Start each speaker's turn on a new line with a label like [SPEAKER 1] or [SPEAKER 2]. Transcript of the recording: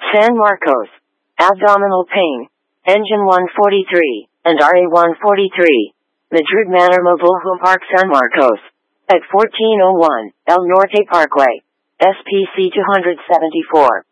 [SPEAKER 1] San Marcos. Abdominal pain. Engine 143, and RA-143. Madrid Manor Mobile Park San Marcos. At 1401, El Norte Parkway. SPC 274.